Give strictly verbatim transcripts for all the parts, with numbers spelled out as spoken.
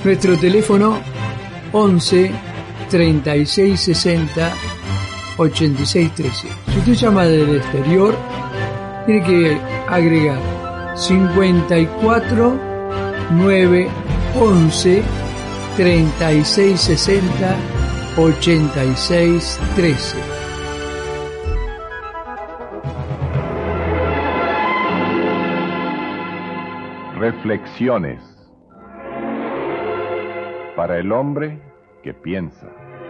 Nuestro teléfono once treinta y seis sesenta ochenta y seis trece. Si usted llama del exterior, tiene que agregar cincuenta y cuatro nueve once treinta y seis sesenta ochenta y seis trece. Reflexiones para el hombre que piensa.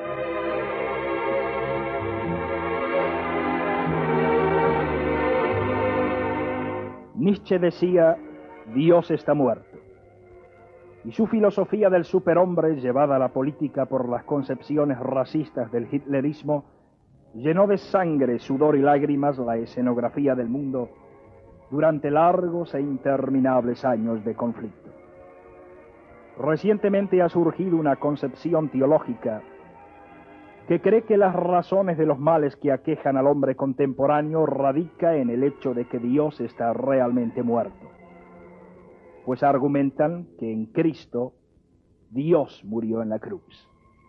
Nietzsche decía: Dios está muerto. Y su filosofía del superhombre, llevada a la política por las concepciones racistas del hitlerismo, llenó de sangre, sudor y lágrimas la escenografía del mundo durante largos e interminables años de conflicto. Recientemente ha surgido una concepción teológica que cree que las razones de los males que aquejan al hombre contemporáneo radica en el hecho de que Dios está realmente muerto. Pues argumentan que en Cristo Dios murió en la cruz.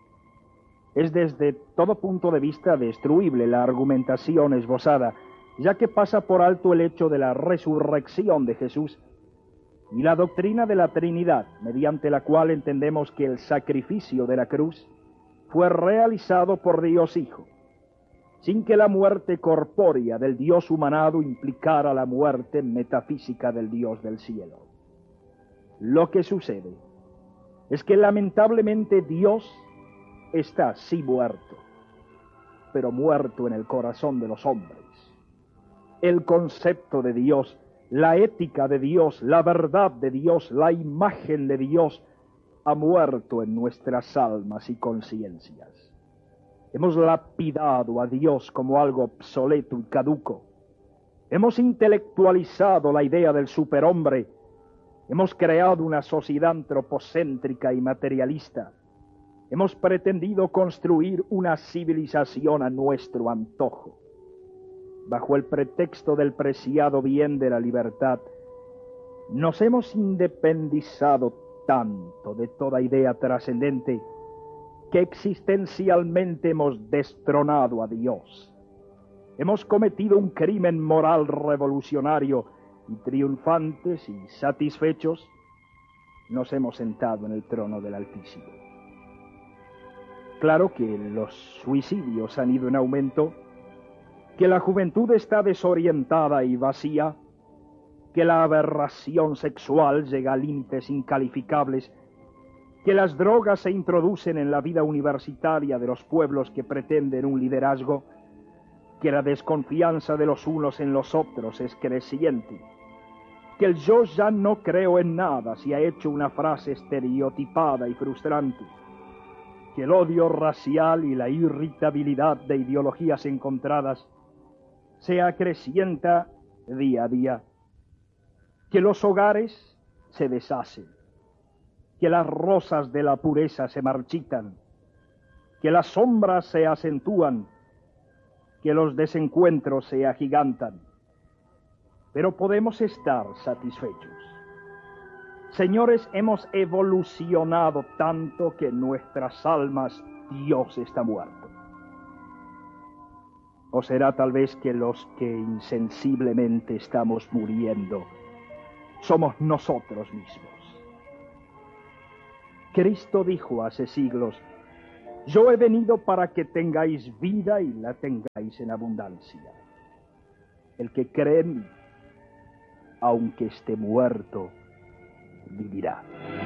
Es desde todo punto de vista destruible la argumentación esbozada, ya que pasa por alto el hecho de la resurrección de Jesús y la doctrina de la Trinidad, mediante la cual entendemos que el sacrificio de la cruz fue realizado por Dios Hijo, sin que la muerte corpórea del Dios humanado implicara la muerte metafísica del Dios del cielo. Lo que sucede es que lamentablemente Dios está sí muerto, pero muerto en el corazón de los hombres. El concepto de Dios, la ética de Dios, la verdad de Dios, la imagen de Dios ha muerto en nuestras almas y conciencias. Hemos lapidado a Dios como algo obsoleto y caduco. Hemos intelectualizado la idea del superhombre. Hemos creado una sociedad antropocéntrica y materialista. Hemos pretendido construir una civilización a nuestro antojo. Bajo el pretexto del preciado bien de la libertad, nos hemos independizado tanto de toda idea trascendente que existencialmente hemos destronado a Dios. Hemos cometido un crimen moral revolucionario y triunfantes y satisfechos nos hemos sentado en el trono del Altísimo. Claro que los suicidios han ido en aumento, que la juventud está desorientada y vacía, que la aberración sexual llega a límites incalificables, que las drogas se introducen en la vida universitaria de los pueblos que pretenden un liderazgo, que la desconfianza de los unos en los otros es creciente, que el yo ya no creo en nada se ha hecho una frase estereotipada y frustrante, que el odio racial y la irritabilidad de ideologías encontradas se acrecienta día a día, que los hogares se deshacen, que las rosas de la pureza se marchitan, que las sombras se acentúan, que los desencuentros se agigantan. Pero podemos estar satisfechos. Señores, hemos evolucionado tanto que en nuestras almas Dios está muerto. ¿O será tal vez que los que insensiblemente estamos muriendo somos nosotros mismos? Cristo dijo hace siglos: yo he venido para que tengáis vida y la tengáis en abundancia. El que cree en mí, aunque esté muerto, vivirá.